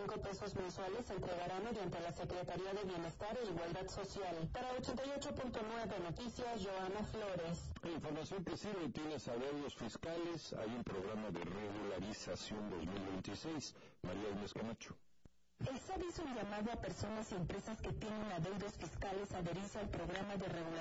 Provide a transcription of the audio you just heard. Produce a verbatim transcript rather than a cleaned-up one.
cinco pesos mensuales se entregará mediante la Secretaría de Bienestar e Igualdad Social. Para ochenta y ocho punto nueve Noticias, Joana Flores. La información que sirve: tienes adeudos fiscales, hay un programa de regularización dos mil veintiséis. María Inés Camacho. El S A B hizo un llamado a personas y empresas que tienen adeudos fiscales a adherirse al programa de regulación